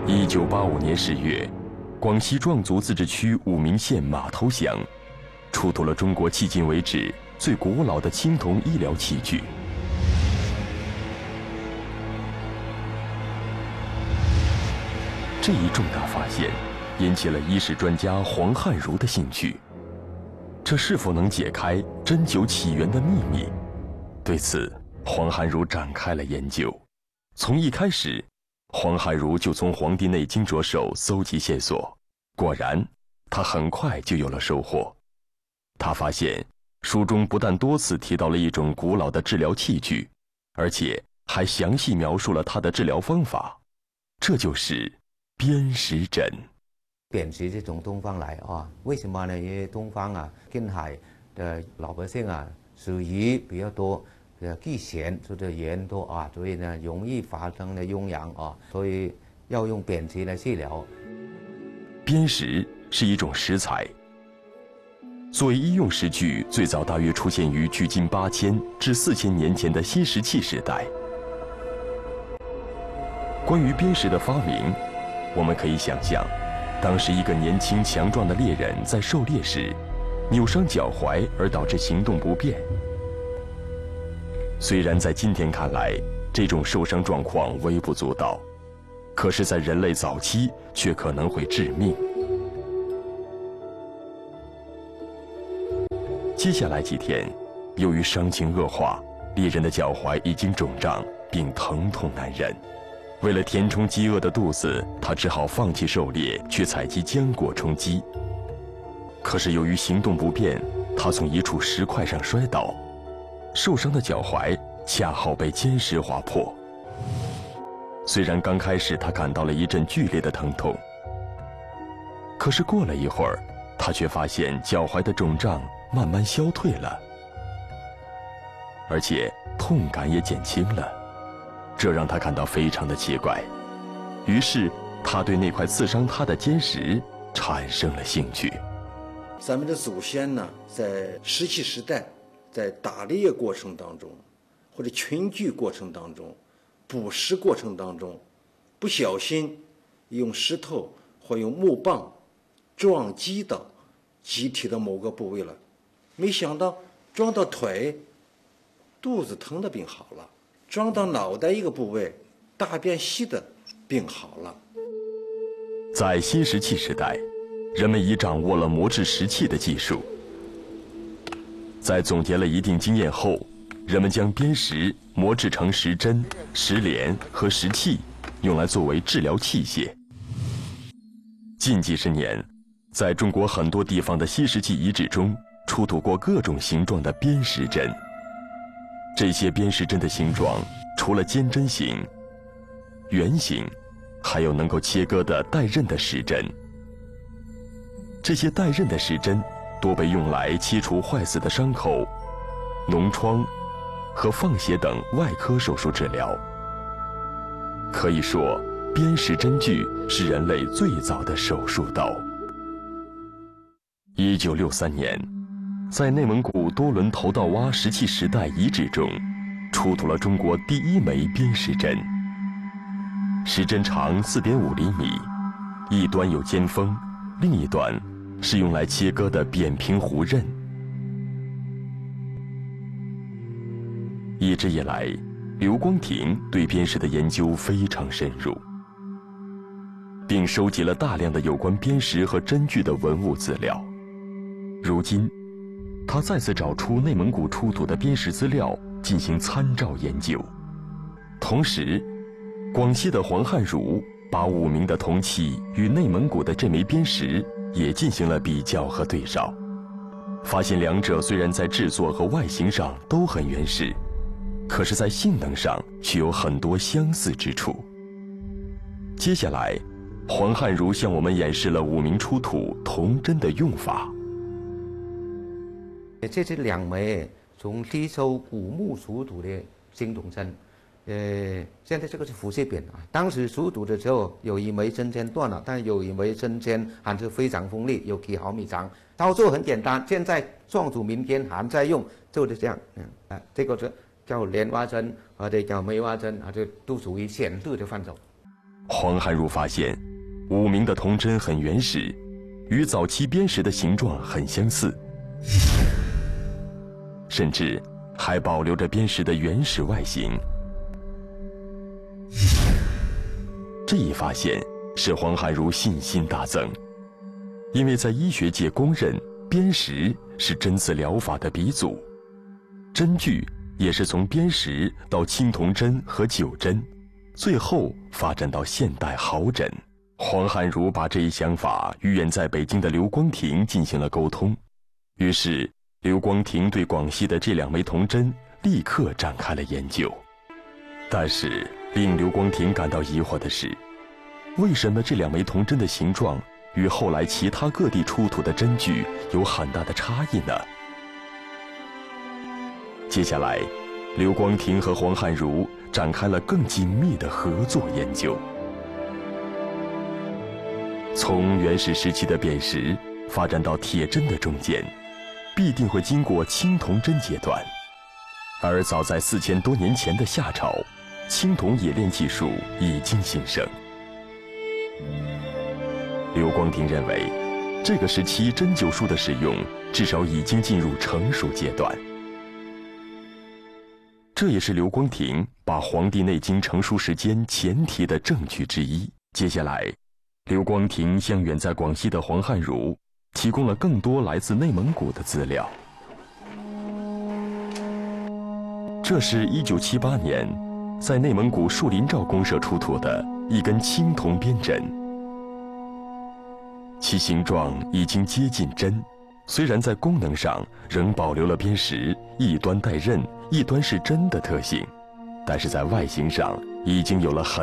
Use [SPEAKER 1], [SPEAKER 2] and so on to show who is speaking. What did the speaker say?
[SPEAKER 1] 1985年10月，广西壮族自治区武鸣县马头乡出土了中国迄今为止最古老的青铜医疗器具。这一重大发现引起了医史专家黄汉儒的兴趣。这是否能解开针灸起源的秘密？对此，黄汉儒展开了研究。从一开始，黄汉儒就从《黄帝内经》着手搜集线索。果然，他很快就有了收获。他发现书中不但多次提到了一种古老的治疗器具，而且还详细描述了它的治疗方法。这就是砭石针。
[SPEAKER 2] 砭石这从东方来啊，为什么呢？因为东方啊，近海的老百姓啊，属于比较多。忌咸，就是盐多啊，所以呢容易发生的痈疡啊，所以要用砭石来治疗。
[SPEAKER 1] 砭石是一种石材，作为医用石具，最早大约出现于距今8000至4000年前的新石器时代。关于砭石的发明，我们可以想象，当时一个年轻强壮的猎人在狩猎时，扭伤脚踝而导致行动不便。虽然在今天看来，这种受伤状况微不足道，可是在人类早期却可能会致命。接下来几天，由于伤情恶化，猎人的脚踝已经肿胀并疼痛难忍。为了填充饥饿的肚子，他只好放弃狩猎，去采集浆果充饥。可是由于行动不便，他从一处石块上摔倒，受伤的脚踝恰好被坚石划破。虽然刚开始他感到了一阵剧烈的疼痛，可是过了一会儿，他却发现脚踝的肿胀慢慢消退了，而且痛感也减轻了，这让他感到非常的奇怪。于是他对那块刺伤他的坚石产生了兴趣。
[SPEAKER 3] 咱们的祖先呢，在石器时代，在打猎过程当中，或者群居过程当中，捕食过程当中，不小心用石头或用木棒撞击到机体的某个部位了，没想到撞到腿，肚子疼的病好了；撞到脑袋一个部位，大便稀的病好了。
[SPEAKER 1] 在新石器时代，人们已掌握了磨制石器的技术。在总结了一定经验后，人们将砭石磨制成石针、石镰和石器，用来作为治疗器械。近几十年，在中国很多地方的新石器遗址中，出土过各种形状的砭石针。这些砭石针的形状，除了尖针形、圆形，还有能够切割的带刃的石针。这些带刃的石针多被用来切除坏死的伤口、脓疮和放血等外科手术治疗。可以说，砭石针具是人类最早的手术刀。1963年，在内蒙古多伦头道洼石器时代遗址中，出土了中国第一枚砭石针。石针长4.5厘米，一端有尖锋，另一端是用来切割的扁平弧刃。一直以来，刘光庭对砭石的研究非常深入，并收集了大量的有关砭石和针具的文物资料。如今，他再次找出内蒙古出土的砭石资料进行参照研究。同时，广西的黄汉儒把武鸣的铜器与内蒙古的这枚砭石也进行了比较和对照，发现两者虽然在制作和外形上都很原始，可是在性能上却有很多相似之处。接下来，黄汉儒向我们演示了武鸣出土铜针的用法。
[SPEAKER 2] 这是2枚从低州古墓出土的青铜针，现在这个是复制品啊。当时出土的时候，有一枚针尖断了，但有一枚针尖还是非常锋利，有几毫米长。操作很简单，现在壮族民间还在用，就是这样。这个是叫莲花针或者叫梅花针，就都属于显示的范畴。
[SPEAKER 1] 黄汉儒发现5名的铜针很原始，与早期砭石的形状很相似，甚至还保留着砭石的原始外形。这一发现使黄汉儒信心大增，因为在医学界公认砭石是针刺疗法的鼻祖，针具也是从砭石到青铜针和酒针，最后发展到现代毫针。黄汉儒把这一想法与远在北京的刘光庭进行了沟通，于是刘光庭对广西的这2枚铜针立刻展开了研究。但是令刘光庭感到疑惑的是，为什么这2枚铜针的形状与后来其他各地出土的针具有很大的差异呢？接下来，刘光庭和黄汉儒展开了更紧密的合作研究。从原始时期的砭石发展到铁针的中间，必定会经过青铜针阶段，而早在4000多年前的夏朝，青铜冶炼技术已经兴盛。刘光庭认为，这个时期针灸术的使用至少已经进入成熟阶段。这也是刘光庭把《黄帝内经》成书时间前提的证据之一。接下来，刘光庭向远在广西的黄汉儒提供了更多来自内蒙古的资料。这是1978年在内蒙古树林赵公社出土的一根青铜边针，其形状已经接近针，虽然在功能上仍保留了砭石一端带刃一端是针的特性，但是在外形上已经有了很